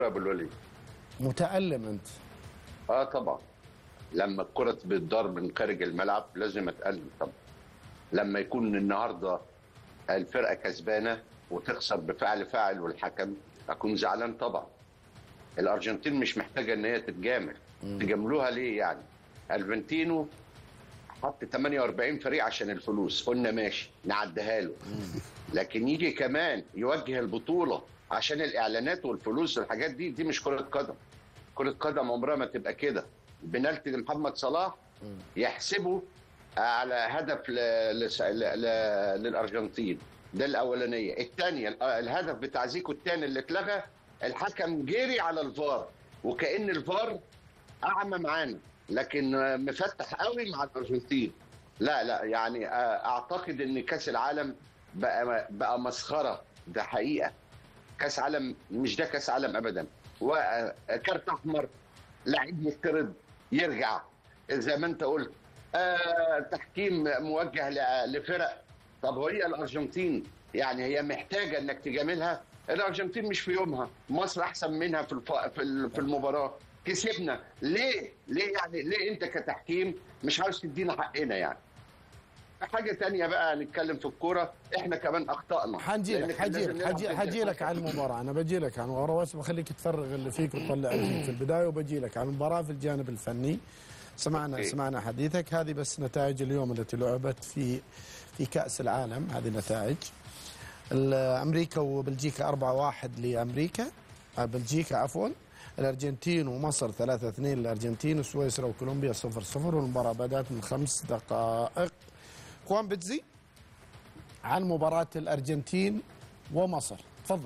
ابو الوليد. متألم انت؟ طبعا، لما الكره بتضرب من خارج الملعب لازم اتألم طبعا. لما يكون النهارده الفرقه كسبانه وتخسر بفعل فاعل والحكم، اكون زعلان طبعا. الارجنتين مش محتاجه ان هي تتجامل. تجاملوها ليه يعني؟ الفنتينو حط 48 فريق عشان الفلوس، قلنا ماشي نعديها له. لكن يجي كمان يوجه البطوله عشان الاعلانات والفلوس والحاجات دي مش كره قدم. كره قدم عمرها ما تبقى كده. بنالتي لمحمد صلاح يحسبه على هدف للارجنتين، ده الاولانيه. الثانيه الهدف بتاع زيكو الثاني اللي اتلغى، الحكم جري على الفار وكأن الفار اعمى معانا، لكن مفتح قوي مع الارجنتين. لا يعني اعتقد ان كاس العالم بقى مسخره. ده حقيقه كاس عالم، مش ده كاس عالم ابدا. وكارت احمر، لعيب يطرد يرجع زي ما انت قلت. تحكيم موجه لفرق. طب هي الارجنتين يعني هي محتاجه انك تجاملها؟ الارجنتين مش في يومها، مصر احسن منها في المباراه، كسبنا. ليه يعني ليه انت كتحكيم مش عاوز تدينا حقنا يعني؟ حاجه تانية بقى نتكلم في الكوره، احنا كمان اخطأنا. حجي لك على المباراه، انا بجي لك على المباراه بس بخليك تفرغ اللي فيك وتطلع اللي فيك في البدايه، وبجي لك على المباراه في الجانب الفني. سمعنا حديثك. هذه بس نتائج اليوم التي لعبت في كأس العالم. هذه نتائج امريكا وبلجيكا 4-1 لامريكا، بلجيكا عفوا. الارجنتين ومصر 3-2 للارجنتين، وسويسرا وكولومبيا 0-0، والمباراه بدات من 5 دقائق. كوان بتزي عن مباراه الارجنتين ومصر، تفضل.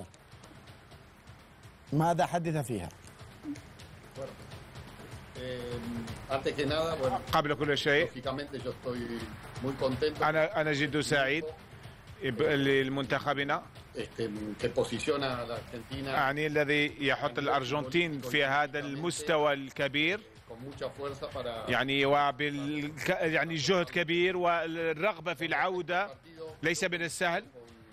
ماذا حدث فيها؟ قبل كل شيء أنا جد سعيد لمنتخبنا، يعني الذي يحط الأرجنتين في هذا المستوى الكبير، يعني يعني جهد كبير والرغبة في العودة ليس من السهل.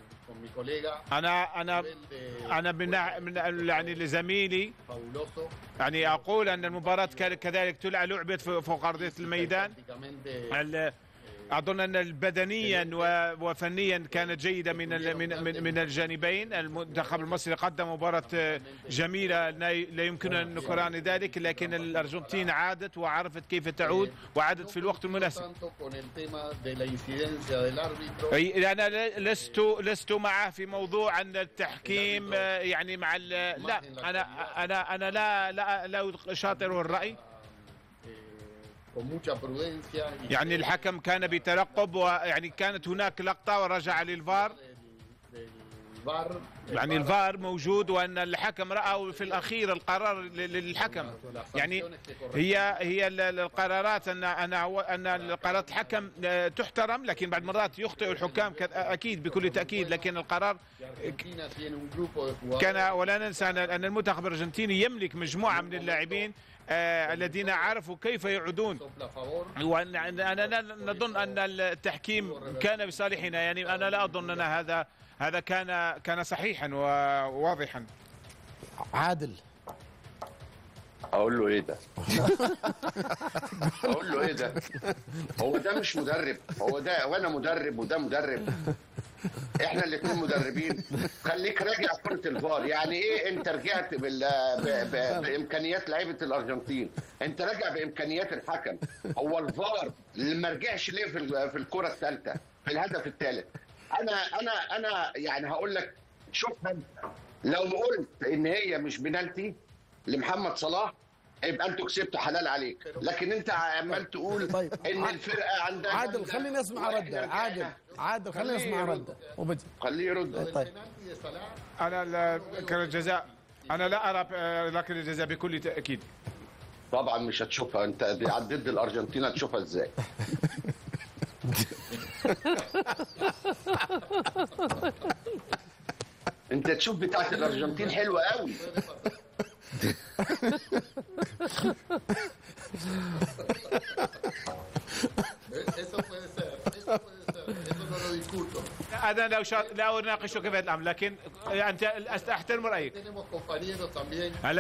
أنا من يعني لزميلي يعني أقول أن المباراة كذلك لعبت فوق أرضية الميدان. أظن أن بدنيا وفنيا كانت جيدة من الجانبين. المنتخب المصري قدم مباراة جميلة لا يمكن أن نكرر ذلك، لكن الأرجنتين عادت وعرفت كيف تعود وعادت في الوقت المناسب. أنا لست معه في موضوع أن التحكيم يعني مع لا، أنا لا أشاطر الرأي. يعني الحكم كان بترقب، ويعني كانت هناك لقطة ورجع للفار، يعني الفار موجود، وأن الحكم رأى في الأخير القرار للحكم. يعني هي القرارات أن القرارات الحكم تحترم، لكن بعد مرات يخطئ الحكام أكيد بكل تأكيد، لكن القرار كان. ولا ننسى أن المنتخب الأرجنتيني يملك مجموعة من اللاعبين الذين عرفوا كيف يعودون، وأنا نظن أن التحكيم كان بصالحنا. يعني أنا لا أظن أن هذا كان صحيحا وواضحا. عادل، اقول له ايه ده؟ اقول له ايه ده؟ هو ده مش مدرب؟ هو ده وانا مدرب وده مدرب؟ احنا الاثنين مدربين. خليك راجع كرة الفار. يعني ايه انت رجعت بامكانيات لعيبه الارجنتين؟ انت راجع بامكانيات الحكم. هو الفار اللي ما رجعش ليه في الكرة الثالثه، في الهدف الثالث؟ انا يعني هقول لك، شوف، لو قلت ان هي مش بنالتي لمحمد صلاح يبقى انتوا كسبتوا، حلال عليك. لكن انت عمال تقول ان الفرقه عندها. عادل خليني اسمع رده. عادل خليني اسمع رده خليه يرد. طيب انا كان الجزاء، انا لا ارى لكن الجزاء بكل تاكيد. طبعا مش هتشوفها انت ضد الارجنتين، هتشوفها ازاي؟ انت تشوف بتاعت الارجنتين حلوه قوي. أنا لا أناقشك في هذا الأمر، لكن أنت أحترم رأيك.